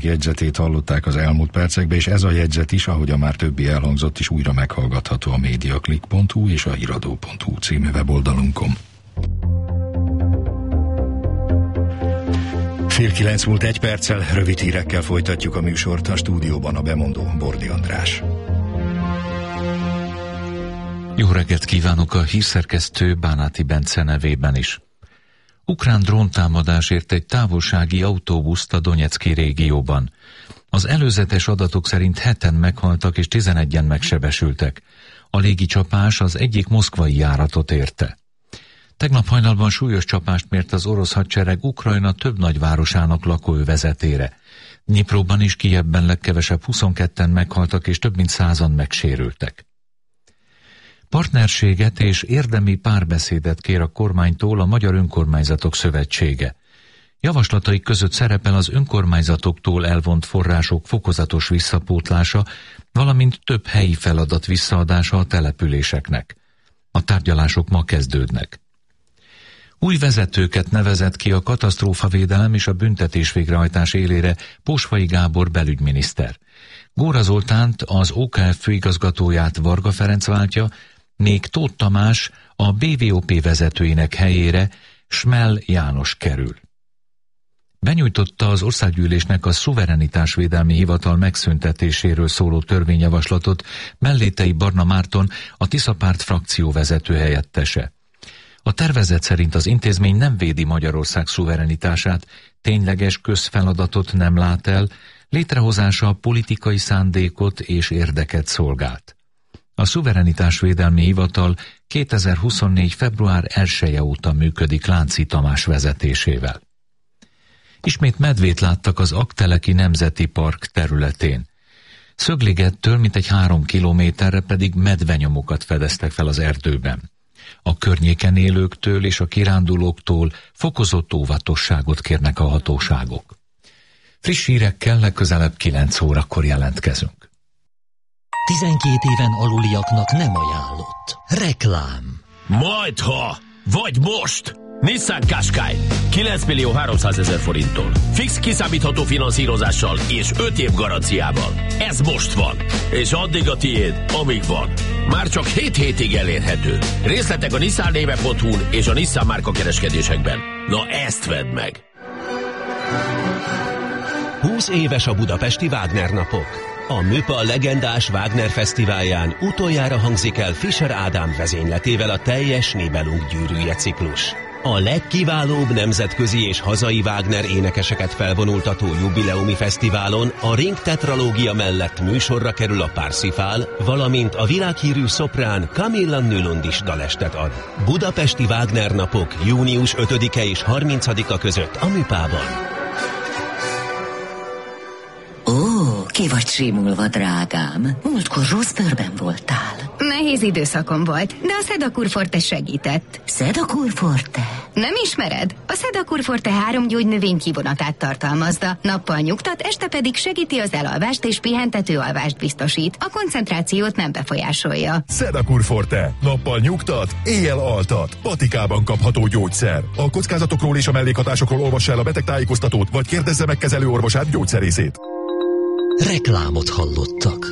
jegyzetét hallották az elmúlt percekben, és ez a jegyzet is, ahogy a már többi elhangzott is, újra meghallgatható a mediaclick.hu és a híradó.hu című weboldalunkon. 8:09 múlt 1 perccel, rövid hírekkel folytatjuk a műsort, a stúdióban a bemondó Bordi András. Jó reggelt kívánok a hírszerkesztő Bánáti Bence nevében is. Ukrán dróntámadásért egy távolsági autóbuszt a Donecki régióban. Az előzetes adatok szerint 7-en meghaltak és 11-en megsebesültek. A légicsapás az egyik moszkvai járatot érte. Tegnap hajnalban súlyos csapást mért az orosz hadsereg Ukrajna több nagyvárosának lakóövezetére. Dnyipróban és Kijevben legkevesebb 22-en meghaltak és több mint 100-an megsérültek. Partnerséget és érdemi párbeszédet kér a kormánytól a Magyar Önkormányzatok Szövetsége. Javaslataik között szerepel az önkormányzatoktól elvont források fokozatos visszapótlása, valamint több helyi feladat visszaadása a településeknek. A tárgyalások ma kezdődnek. Új vezetőket nevezett ki a katasztrófavédelem és a büntetés végrehajtás élére Posvai Gábor belügyminiszter. Góra Zoltánt, az OKF főigazgatóját Varga Ferenc váltja, még Tóth Tamás a BVOP vezetőinek helyére Smell János kerül. Benyújtotta az országgyűlésnek a szuverenitásvédelmi hivatal megszüntetéséről szóló törvényjavaslatot Mellétei Barna Márton, a Tisza Párt frakcióvezető helyettese. A tervezet szerint az intézmény nem védi Magyarország szuverenitását, tényleges közfeladatot nem lát el, létrehozása politikai szándékot és érdeket szolgált. A szuverenitásvédelmi hivatal 2024. február 1-e óta működik Lánci Tamás vezetésével. Ismét medvét láttak az Aggteleki Nemzeti Park területén. Szögligettől mintegy 3 kilométerre pedig medvenyomokat fedeztek fel az erdőben. A környéken élőktől és a kirándulóktól fokozott óvatosságot kérnek a hatóságok. Friss hírekkel legközelebb 9 órakor jelentkezünk. 12 éven aluliaknak nem ajánlott. Reklám. Majdha! Vagy most! Nissan Qashqai 9.300.000 forinttól. Fix kiszámítható finanszírozással és 5 év garanciával. Ez most van. És addig a tiéd, amíg van. Már csak 7 hétig elérhető. Részletek a nissannéve.hu-n és a Nissan márka kereskedésekben. Na ezt vedd meg! 20 éves a budapesti Wagner napok. A Műpa legendás Wagner fesztiválján utoljára hangzik el Fischer Ádám vezényletével a teljes Nibelung gyűrűje ciklus. A legkiválóbb nemzetközi és hazai Wagner énekeseket felvonultató jubileumi fesztiválon a Ring tetralógia mellett műsorra kerül a Parsifal, valamint a világhírű szoprán Camilla Nylund is dalestet ad. Budapesti Wagner napok június 5-e és 30-a között a Műpában. Ki vagy simulva, drágám? Múltkor rossz bőrben voltál. Nehéz időszakom volt, de a Sedakur Forte segített. Sedakur Forte? Nem ismered? A Sedakur Forte 3 gyógynövény kivonatát tartalmazza. Nappal nyugtat, este pedig segíti az elalvást és pihentető alvást biztosít. A koncentrációt nem befolyásolja. Sedakur Forte. Nappal nyugtat, éjjel altat. Patikában kapható gyógyszer. A kockázatokról és a mellékhatásokról olvassa el a betegtájékoztatót, vagy kérdezze meg kezelőorvosát, gyógyszerészét. Reklámot hallottak.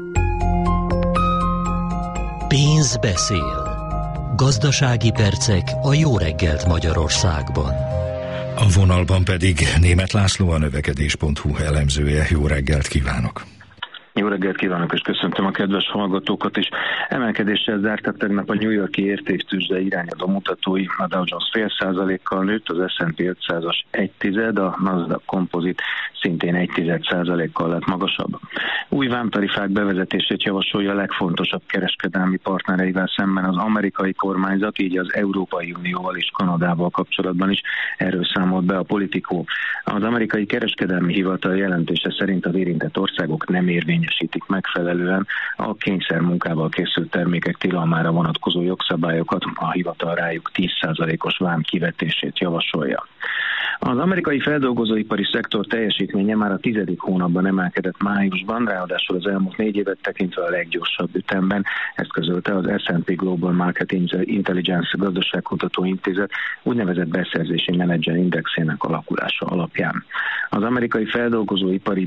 Pénz beszél. Gazdasági percek a Jó reggelt Magyarországban. A vonalban pedig Németh László, a növekedés.hu elemzője. Jó reggelt kívánok! Jó reggelt kívánok, és köszöntöm a kedves hallgatókat is. Emelkedéssel zártak tegnap a New York-i értéktőzsde irányadó mutatói. A Dow Jones 0,5%-kal nőtt, az S&P 500-as 1,1%, a Nasdaq Composite szintén 1,1%-kal lett magasabb. Új vámtarifák bevezetését javasolja a legfontosabb kereskedelmi partnereivel szemben az amerikai kormányzat, így az Európai Unióval és Kanadával kapcsolatban is. Erről számolt be a Politico. Az amerikai kereskedelmi hivatal jelentése szerint az érintett országok nem érvényesítik megfelelően a kényszermunkával készült termékek tilalmára vonatkozó jogszabályokat, a hivatal rájuk 10%-os vám kivetését javasolja. Az amerikai feldolgozóipari szektor teljesítménye már a 10. hónapban emelkedett májusban, ráadásul az elmúlt 4 évet tekintve a leggyorsabb ütemben, ezt közölte az S&P Global Market Intelligence gazdaságkutató intézet úgynevezett beszerzési menedzser indexének alakulása alapján. Az amerikai feldolgozóipari